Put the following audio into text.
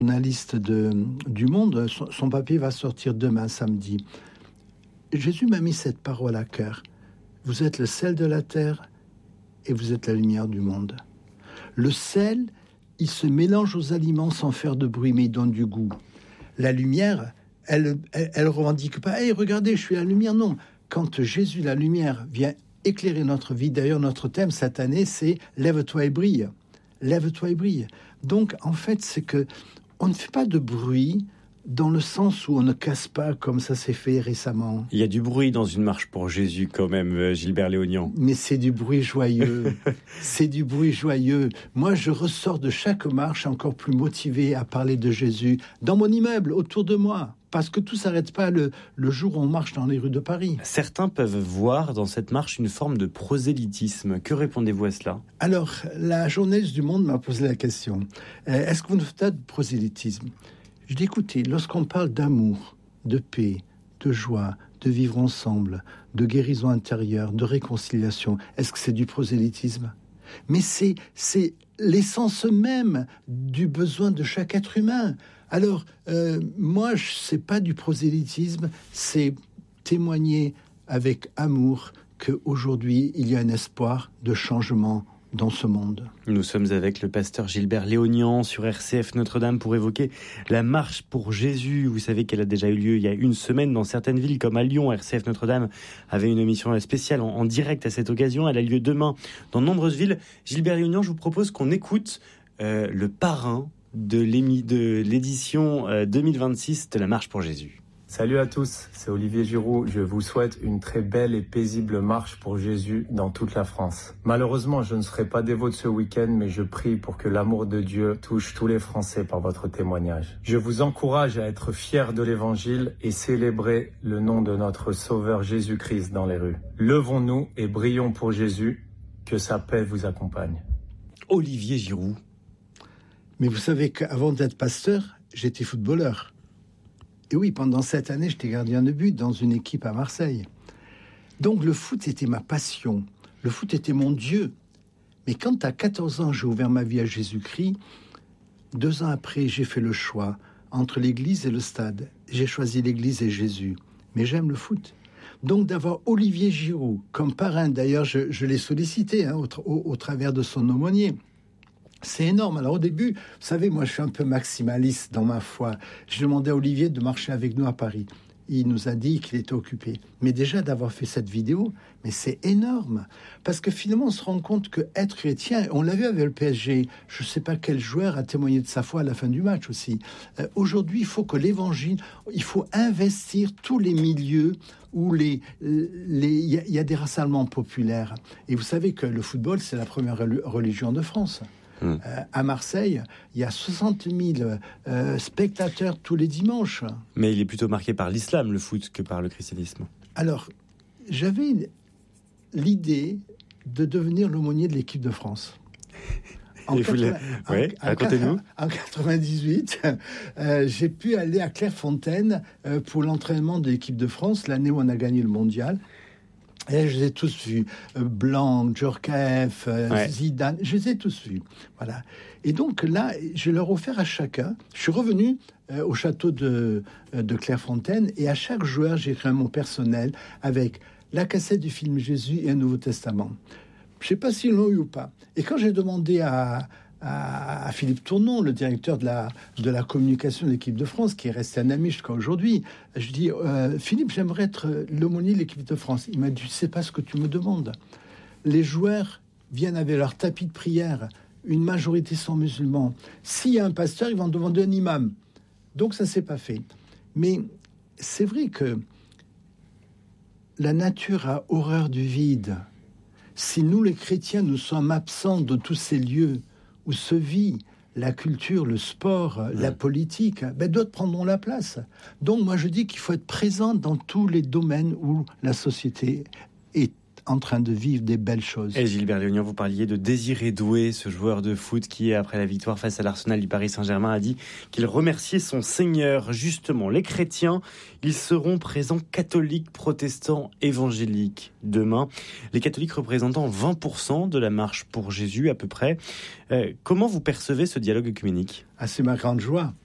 Journaliste du Monde, son papier va sortir demain, samedi. Jésus m'a mis cette parole à cœur. Vous êtes le sel de la terre et vous êtes la lumière du monde. Le sel, il se mélange aux aliments sans faire de bruit, mais il donne du goût. La lumière, elle revendique pas. Hey, regardez, je suis la lumière. Non. Quand Jésus, la lumière, vient éclairer notre vie, d'ailleurs, notre thème cette année, c'est lève-toi et brille. Lève-toi et brille. Donc, en fait, c'est que on ne fait pas de bruit dans le sens où on ne casse pas comme ça s'est fait récemment. Il y a du bruit dans une marche pour Jésus quand même, Gilbert Léognan. Mais c'est du bruit joyeux. C'est du bruit joyeux. Moi, je ressors de chaque marche encore plus motivé à parler de Jésus dans mon immeuble, autour de moi. Parce que tout ne s'arrête pas le jour où on marche dans les rues de Paris. Certains peuvent voir dans cette marche une forme de prosélytisme. Que répondez-vous à cela ? Alors, la journaliste du Monde m'a posé la question. Est-ce que vous ne faites pas de prosélytisme ? Je dis, écoutez, lorsqu'on parle d'amour, de paix, de joie, de vivre ensemble, de guérison intérieure, de réconciliation, est-ce que c'est du prosélytisme ? Mais c'est l'essence même du besoin de chaque être humain. Alors, moi, c'est pas du prosélytisme, c'est témoigner avec amour qu'aujourd'hui, il y a un espoir de changement dans ce monde. Nous sommes avec le pasteur Gilbert Léognan sur RCF Notre-Dame pour évoquer la marche pour Jésus. Vous savez qu'elle a déjà eu lieu il y a une semaine dans certaines villes comme à Lyon. RCF Notre-Dame avait une émission spéciale en direct à cette occasion. Elle a lieu demain dans de nombreuses villes. Gilbert Léognan, je vous propose qu'on écoute le parrain de l'édition 2026 de la Marche pour Jésus. Salut à tous, c'est Olivier Giroud. Je vous souhaite une très belle et paisible marche pour Jésus dans toute la France. Malheureusement, je ne serai pas dévot ce week-end, mais je prie pour que l'amour de Dieu touche tous les Français par votre témoignage. Je vous encourage à être fiers de l'Évangile et célébrer le nom de notre Sauveur Jésus-Christ dans les rues. Levons-nous et brillons pour Jésus, que sa paix vous accompagne. Olivier Giroud. Mais vous savez qu'avant d'être pasteur, j'étais footballeur. Et oui, pendant 7 années, j'étais gardien de but dans une équipe à Marseille. Donc le foot était ma passion. Le foot était mon Dieu. Mais quand à 14 ans, j'ai ouvert ma vie à Jésus-Christ, 2 ans après, j'ai fait le choix entre l'église et le stade. J'ai choisi l'église et Jésus. Mais j'aime le foot. Donc d'avoir Olivier Giroud comme parrain, d'ailleurs je l'ai sollicité au travers de son aumônier. C'est énorme. Alors au début, vous savez, moi je suis un peu maximaliste dans ma foi. Je demandais à Olivier de marcher avec nous à Paris. Il nous a dit qu'il était occupé. Mais déjà d'avoir fait cette vidéo, mais c'est énorme. Parce que finalement, on se rend compte que être chrétien, on l'a vu avec le PSG, je ne sais pas quel joueur a témoigné de sa foi à la fin du match aussi. Aujourd'hui, il faut que l'évangile, il faut investir tous les milieux où il y a des rassemblements populaires. Et vous savez que le football, c'est la première religion de France. À Marseille, il y a 60 000 spectateurs tous les dimanches. Mais il est plutôt marqué par l'islam, le foot, que par le christianisme. Alors, j'avais l'idée de devenir l'aumônier de l'équipe de France. Racontez-nous. En 98, j'ai pu aller à Clairefontaine pour l'entraînement de l'équipe de France, l'année où on a gagné le mondial. Et je les ai tous vus, Blanc, Djorkaeff, Zidane, je les ai tous vus. Voilà. Et donc là, je leur ai offert à chacun. Je suis revenu au château de Clairefontaine et à chaque joueur, j'ai créé un mot personnel avec la cassette du film Jésus et un Nouveau Testament. Je ne sais pas s'ils l'ont eu ou pas. Et quand j'ai demandé à Philippe Tournon, le directeur de la communication de l'équipe de France, qui est resté un ami jusqu'à aujourd'hui, je dis Philippe, j'aimerais être l'aumônier de l'équipe de France. Il m'a dit, c'est pas ce que tu me demandes. Les joueurs viennent avec leur tapis de prière. Une majorité sont musulmans. S'il y a un pasteur, ils vont demander un imam. Donc ça s'est pas fait. Mais c'est vrai que la nature a horreur du vide. Si nous, les chrétiens, nous sommes absents de tous ces lieux où se vit la culture, le sport, la politique, d'autres prendront la place. Donc moi je dis qu'il faut être présent dans tous les domaines où la société est en train de vivre des belles choses. Et Gilbert Léognan, vous parliez de Désiré Doué, ce joueur de foot qui, après la victoire face à l'Arsenal du Paris Saint-Germain, a dit qu'il remerciait son Seigneur. Justement, les chrétiens, ils seront présents catholiques, protestants, évangéliques demain. Les catholiques représentant 20% de la marche pour Jésus à peu près. Comment vous percevez ce dialogue œcuménique ? C'est ma grande joie.